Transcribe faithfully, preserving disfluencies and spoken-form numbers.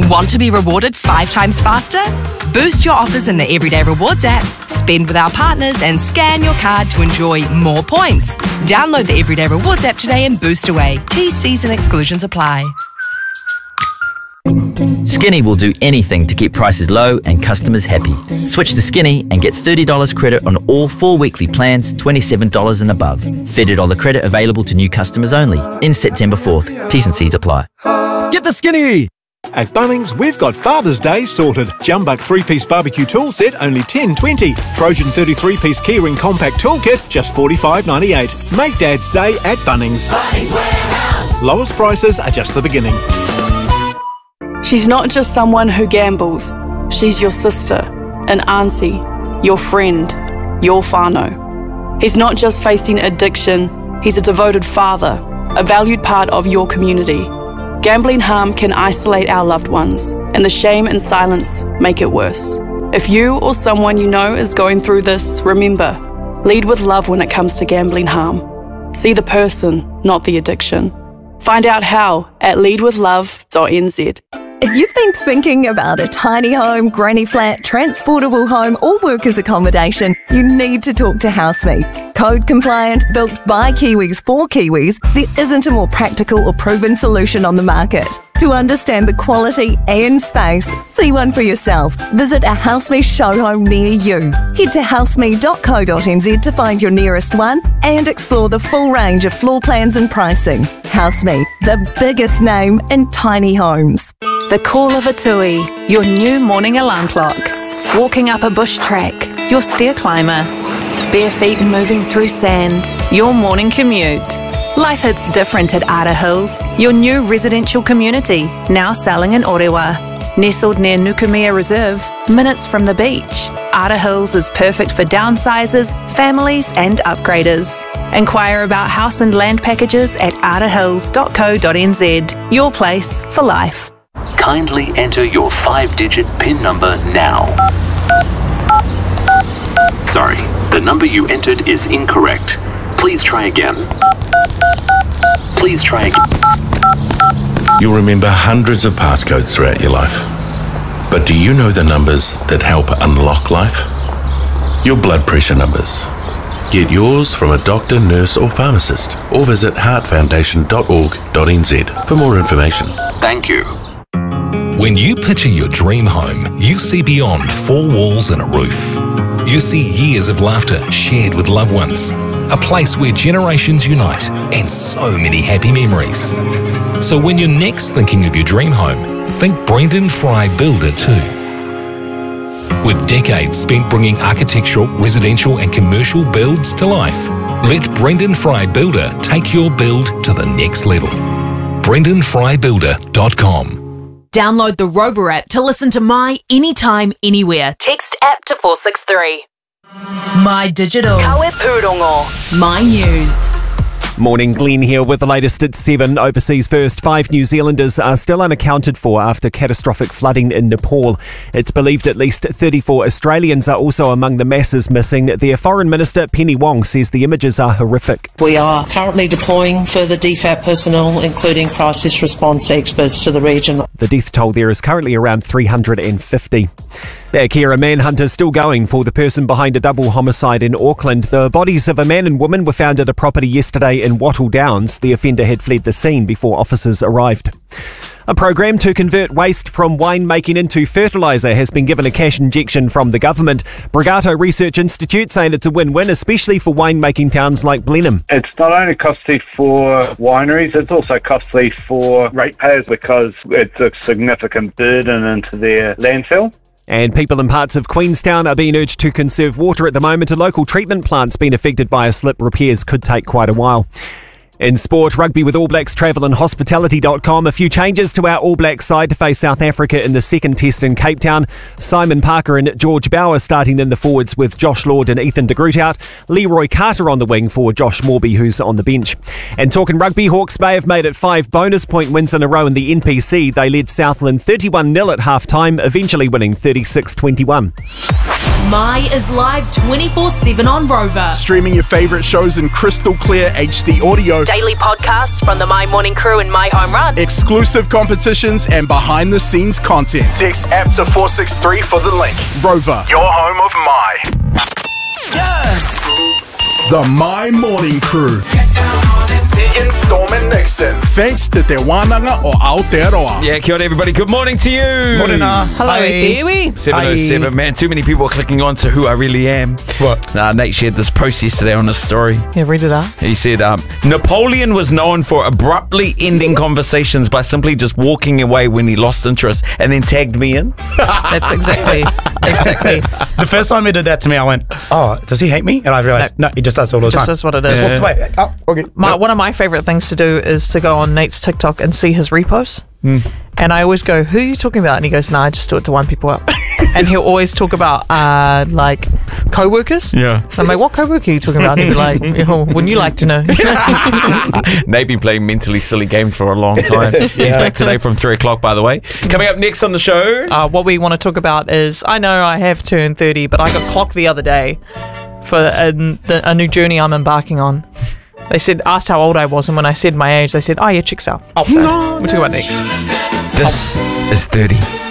Want to be rewarded five times faster? Boost your offers in the Everyday Rewards app, spend with our partners and scan your card to enjoy more points. Download the Everyday Rewards app today and boost away. T, Cs and exclusions apply. Skinny will do anything to keep prices low and customers happy. Switch to Skinny and get thirty dollars credit on all four weekly plans, twenty-seven dollars and above. thirty dollars credit available to new customers only. In September fourth. T's and C's apply. Get the Skinny! At Bunnings, we've got Father's Day sorted. Jumbuck three-piece barbecue tool set, only ten twenty. Trojan thirty-three piece keyring compact toolkit, just forty-five ninety-eight. Make Dad's Day at Bunnings. Bunnings Warehouse. Lowest prices are just the beginning. She's not just someone who gambles. She's your sister, an auntie, your friend, your whānau. He's not just facing addiction, he's a devoted father, a valued part of your community. Gambling harm can isolate our loved ones, and the shame and silence make it worse. If you or someone you know is going through this, remember, lead with love when it comes to gambling harm. See the person, not the addiction. Find out how at lead with love dot n z. If you've been thinking about a tiny home, granny flat, transportable home or workers accommodation, you need to talk to HouseMe. Code compliant, built by Kiwis for Kiwis, there isn't a more practical or proven solution on the market. To understand the quality and space, see one for yourself. Visit a HouseMe show home near you. Head to houseme dot co dot n z to find your nearest one and explore the full range of floor plans and pricing. HouseMe, the biggest name in tiny homes. The call of a tui, your new morning alarm clock. Walking up a bush track, your stair climber. Bare feet moving through sand, your morning commute. Life hits different at Ara Hills, your new residential community, now selling in Orewa. Nestled near Nukumea Reserve, minutes from the beach. Ara Hills is perfect for downsizers, families and upgraders. Inquire about house and land packages at ara hills dot co dot n z. Your place for life. Kindly enter your five-digit PIN number now. Sorry, the number you entered is incorrect. Please try again. Please try again. You'll remember hundreds of passcodes throughout your life. But do you know the numbers that help unlock life? Your blood pressure numbers. Get yours from a doctor, nurse or pharmacist, or visit heart foundation dot org dot n z for more information. Thank you. When you picture your dream home, you see beyond four walls and a roof. You see years of laughter shared with loved ones, a place where generations unite and so many happy memories. So when you're next thinking of your dream home, think Brendan Fry Builder too. With decades spent bringing architectural, residential and commercial builds to life, let Brendan Fry Builder take your build to the next level. brendan fry builder dot com. Download the Rover app to listen to My Anytime, Anywhere. Text app to four six three. My Digital. Kawe Pūrongo. My News. Morning, Glenn here with the latest at seven. Overseas first, five New Zealanders are still unaccounted for after catastrophic flooding in Nepal. It's believed at least thirty-four Australians are also among the masses missing. Their Foreign Minister, Penny Wong, says the images are horrific. We are currently deploying further D FAT personnel, including crisis response experts, to the region. The death toll there is currently around three hundred fifty. Back here, a manhunt is still going for the person behind a double homicide in Auckland. The bodies of a man and woman were found at a property yesterday in Wattle Downs. The offender had fled the scene before officers arrived. A program to convert waste from winemaking into fertiliser has been given a cash injection from the government. Brigato Research Institute saying it's a win-win, especially for winemaking towns like Blenheim. It's not only costly for wineries, it's also costly for ratepayers because it's a significant burden into their landfill. And people in parts of Queenstown are being urged to conserve water at the moment. A local treatment plant's been affected by a slip. Repairs could take quite a while. In sport, rugby with All Blacks travel and hospitality dot com. A few changes to our All Blacks side to face South Africa in the second test in Cape Town. Simon Parker and George Bauer starting in the forwards with Josh Lord and Ethan de Groot out. Leroy Carter on the wing for Josh Morby, who's on the bench. And talking rugby, Hawke's Bay have made it five bonus point wins in a row in the N P C. They led Southland thirty-one nil at half-time, eventually winning thirty-six twenty-one. My is live twenty-four seven on Rover. Streaming your favourite shows in crystal clear H D audio. Daily podcasts from the My Morning Crew and My Home Run. Exclusive competitions and behind the scenes content. Text app to four six three for the link. Rover, your home of My. The My Morning Crew. Tegan, Storm and Nixon. Thanks to Te Wānanga o Aotearoa. Yeah, kia ora everybody. Good morning to you. Morning. Hello, Dewi. seven oh seven, man. Too many people are clicking on to who I really am. What? Nah, Nate shared this post yesterday on his story. Yeah, read it out. He said, um, Napoleon was known for abruptly ending conversations by simply just walking away when he lost interest and then tagged me in. That's exactly, exactly. The first time he did that to me, I went, oh, does he hate me? And I realised, no, he just does all the Just time. is what it is. Just walks away. Oh, okay. My, one of my favourite things to do is to go on Nate's TikTok and see his reposts. Mm. And I always go, who are you talking about? And he goes, nah, I just do it to wind people up. And he'll always talk about, uh, like, co-workers. Yeah. I'm like, what co-worker are you talking about? And he'll be like, you know, wouldn't you like to know? Nate been playing mentally silly games for a long time. He's back today from three o'clock, by the way. Coming up next on the show. Uh, what we want to talk about is, I know I have turned thirty, but I got clocked the other day for a, the, a new journey I'm embarking on. They said, asked how old I was, and when I said my age, they said, oh, yeah, chicks out. Oh, so, we'll talk about next. This is thirty.